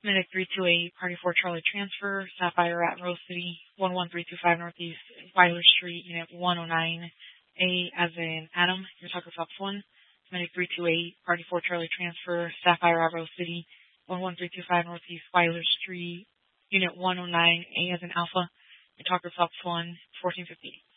Medic 328, Party 4 Charlie transfer, Sapphire at Rose City, 11325 Northeast Weiler Street, Unit 109A as in Adam, your Tucker Phelps 1. Medic 328, Party 4 Charlie transfer, Sapphire at Rose City, 11325 Northeast Weiler Street, Unit 109A as in Alpha, your Tucker Phelps 1, 1458.